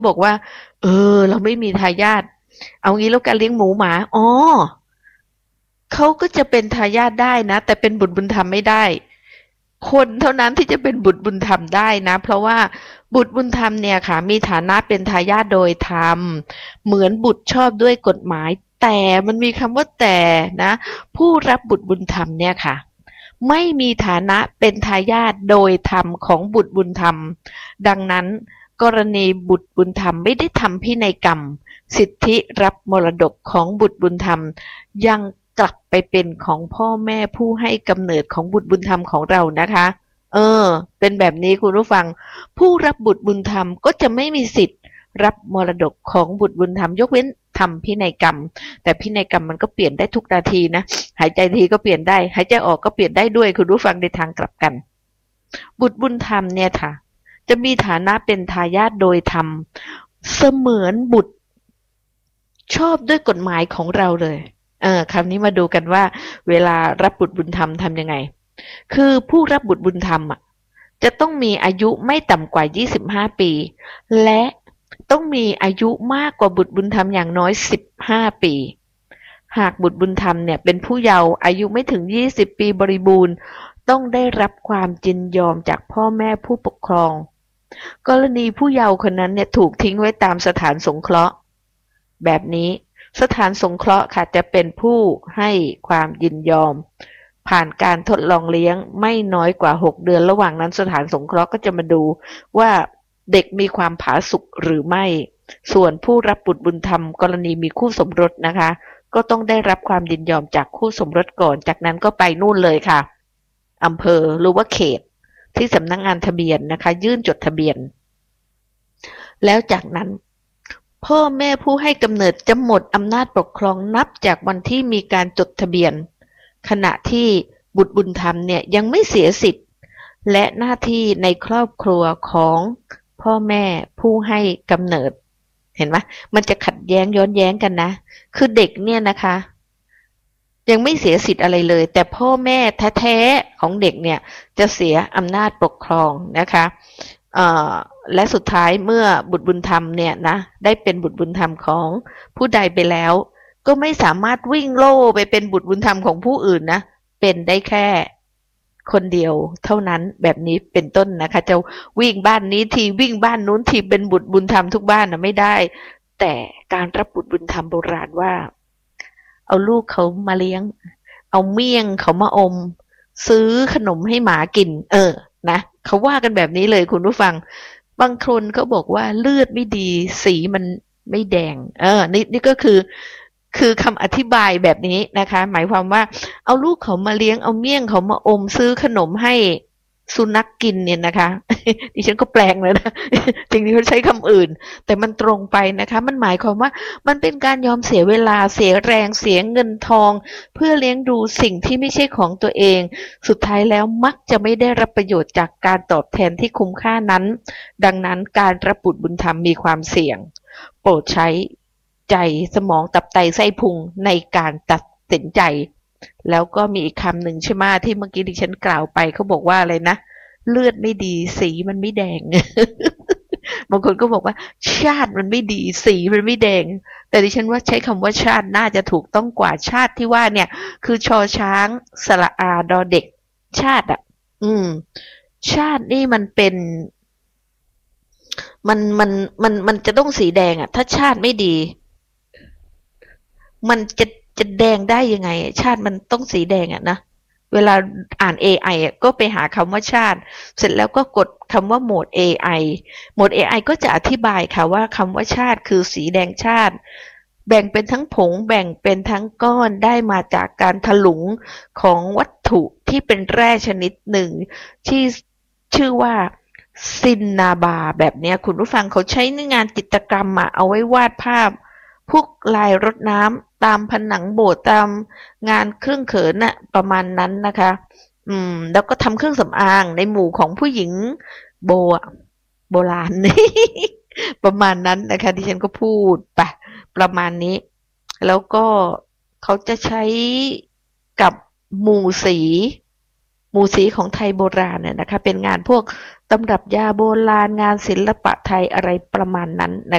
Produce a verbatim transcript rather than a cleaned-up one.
บอกว่าเออเราไม่มีทายาทเอางี้แล้วการเลี้ยงหมูหมาอ๋อเขาก็จะเป็นทายาทได้นะแต่เป็นบุตรบุญธรรมไม่ได้คนเท่านั้นที่จะเป็นบุตรบุญธรรมได้นะเพราะว่าบุตรบุญธรรมเนี่ยค่ะมีฐานะเป็นทายาทโดยธรรมเหมือนบุตรชอบด้วยกฎหมายแต่มันมีคำว่าแต่นะผู้รับบุตรบุญธรรมเนี่ยค่ะไม่มีฐานะเป็นทายาทโดยธรรมของบุตรบุญธรรมดังนั้นกรณีบุตรบุญธรรมไม่ได้ทำพินัยกรรมสิทธิรับมรดกของบุตรบุญธรรมยังกลับไปเป็นของพ่อแม่ผู้ให้กำเนิดของบุตรบุญธรรมของเรานะคะเออเป็นแบบนี้คุณผู้ฟังผู้รับบุตรบุญธรรมก็จะไม่มีสิทธิ์รับมรดกของบุตรบุญธรรมยกเว้นทำพินัยกรรมแต่พินัยกรรมมันก็เปลี่ยนได้ทุกนาทีนะหายใจทีก็เปลี่ยนได้หายใจออกก็เปลี่ยนได้ด้วยคุณผู้ฟังในทางกลับกันบุตรบุญธรรมเนี่ยค่ะจะมีฐานะเป็นทายาทโดยธรรมเสมือนบุตรชอบด้วยกฎหมายของเราเลยเออคำนี้มาดูกันว่าเวลารับบุตรบุญธรรมทำยังไงคือผู้รับบุตรบุญธรรมอ่ะจะต้องมีอายุไม่ต่ำกว่ายี่สิบห้าปีและต้องมีอายุมากกว่าบุตรบุญธรรมอย่างน้อยสิบห้าปีหากบุตรบุญธรรมเนี่ยเป็นผู้เยาว์อายุไม่ถึงยี่สิบปีบริบูรณ์ต้องได้รับความยินยอมจากพ่อแม่ผู้ปกครองกรณีผู้เยาว์คนนั้นเนี่ยถูกทิ้งไว้ตามสถานสงเคราะห์แบบนี้สถานสงเคราะห์ค่ะจะเป็นผู้ให้ความยินยอมผ่านการทดลองเลี้ยงไม่น้อยกว่าหกเดือนระหว่างนั้นสถานสงเคราะห์ก็จะมาดูว่าเด็กมีความผาสุกหรือไม่ส่วนผู้รับบุตรบุญธรรมกรณีมีคู่สมรสนะคะก็ต้องได้รับความยินยอมจากคู่สมรสก่อนจากนั้นก็ไปนู่นเลยค่ะอำเภอหรือว่าเขตที่สำนักงานทะเบียนนะคะยื่นจดทะเบียนแล้วจากนั้นพ่อแม่ผู้ให้กำเนิดจะหมดอำนาจปกครองนับจากวันที่มีการจดทะเบียนขณะที่บุตรบุญธรรมเนี่ยยังไม่เสียสิทธิ์และหน้าที่ในครอบครัวของพ่อแม่ผู้ให้กำเนิดเห็นไหมมันจะขัดแย้งย้อนแย้งกันนะคือเด็กเนี่ยนะคะยังไม่เสียสิทธิ์อะไรเลยแต่พ่อแม่แท้ๆของเด็กเนี่ยจะเสียอำนาจปกครองนะคะและสุดท้ายเมื่อบุตรบุญธรรมเนี่ยนะได้เป็นบุตรบุญธรรมของผู้ใดไปแล้วก็ไม่สามารถวิ่งโล่ไปเป็นบุตรบุญธรรมของผู้อื่นนะเป็นได้แค่คนเดียวเท่านั้นแบบนี้เป็นต้นนะคะจะวิ่งบ้านนี้ทีวิ่งบ้านนู้นทีเป็นบุตรบุญธรรมทุกบ้านนะไม่ได้แต่การรับบุตรบุญธรรมโบราณว่าเอาลูกเขามาเลี้ยงเอาเมี่ยงเขามาอมซื้อขนมให้หมากินเออนะเขาว่ากันแบบนี้เลยคุณผู้ฟังบางคนเขาบอกว่าเลือดไม่ดีสีมันไม่แดงเออนี่นี่ก็คือคือคำอธิบายแบบนี้นะคะหมายความว่าเอาลูกเขามาเลี้ยงเอาเมี่ยงเขามาอมซื้อขนมให้สุนัข ก, กินเนี่ยนะคะ ดิฉันก็แปลงเลยนะจริงๆเขาใช้คำอื่นแต่มันตรงไปนะคะมันหมายความว่ามันเป็นการยอมเสียเวลาเสียแรงเสียเงินทองเพื่อเลี้ยงดูสิ่งที่ไม่ใช่ของตัวเองสุดท้ายแล้วมักจะไม่ได้รับประโยชน์จากการตอบแทนที่คุ้มค่านั้นดังนั้นการรับบุตรบุญธรรมมีความเสี่ยงโปรดใช้ใจสมองตับไตไส้พุงในการตัดสินใจแล้วก็มีอีกคำหนึ่งใช่ไหมที่เมื่อกี้ดิฉันกล่าวไปเขาบอกว่าอะไรนะเลือดไม่ดีสีมันไม่แดง บางคนก็บอกว่าชาติมันไม่ดีสีมันไม่แดงแต่ดิฉันว่าใช้คำว่าชาติน่าจะถูกต้องกว่าชาติที่ว่าเนี่ยคือชอช้างสระอาดอเด็กชาติอ่ะอืมชาตินี่มันเป็นมันมันมันมันจะต้องสีแดงอ่ะถ้าชาติไม่ดีมันจะจะแดงได้ยังไงชาติมันต้องสีแดงอ่ะนะเวลาอ่าน เอ ไอ อ่ะก็ไปหาคำว่าชาติเสร็จแล้วก็กดคำว่าโหมด เอ ไอ โหมด เอ ไอ ก็จะอธิบายค่ะว่าคำว่าชาติคือสีแดงชาติแบ่งเป็นทั้งผงแบ่งเป็นทั้งก้อนได้มาจากการถลุงของวัตถุที่เป็นแร่ชนิดหนึ่งที่ชื่อว่าซินนาบาแบบนี้คุณผู้ฟังเขาใช้ในงานจิตรกรรมอ่ะเอาไว้วาดภาพพวกลายรดน้ำตามผนังโบสถ์ตามงานเครื่องเขินน่ะประมาณนั้นนะคะอืมแล้วก็ทำเครื่องสำอางในหมู่ของผู้หญิงโบโบราณ ประมาณนั้นนะคะที่ฉันก็พูดไปประมาณนี้แล้วก็เขาจะใช้กับหมู่สีหมู่สีของไทยโบราณเนี่ยนะคะเป็นงานพวกตำรับยาโบราณงานศิลปะไทยอะไรประมาณนั้นนะ